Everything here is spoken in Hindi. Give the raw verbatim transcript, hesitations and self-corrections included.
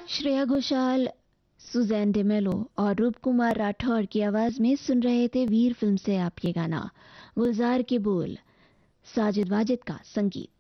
श्रेया घोषाल, सुजैन डेमेलो और रूप कुमार राठौर की आवाज में सुन रहे थे वीर फिल्म से आप ये गाना। गुलजार के बोल, साजिद वाजिद का संगीत।